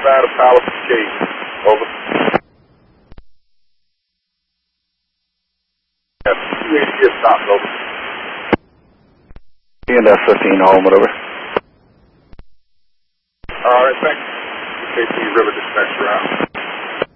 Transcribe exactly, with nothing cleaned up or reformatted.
Nevada Palace Gate. Over. Yeah, two eighty is stopped, over. E and F fifteen, home, whatever. All right, thanks. K C River Dispatch around.